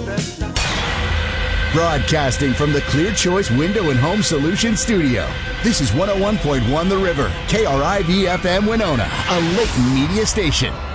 Broadcasting from the Clear Choice Window and Home Solution Studio. This is 101.1 The River, KRIV FM Winona, a Layton media station.